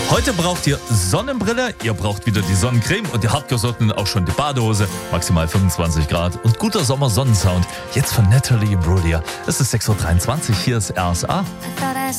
Heute braucht ihr Sonnenbrille, ihr braucht wieder die Sonnencreme und die Hardcore-Socken auch schon die Badehose. Maximal 25 Grad und guter Sommersonnensound. Jetzt von Natalie Imbruglia. Es ist 6.23 Uhr, hier ist RSA.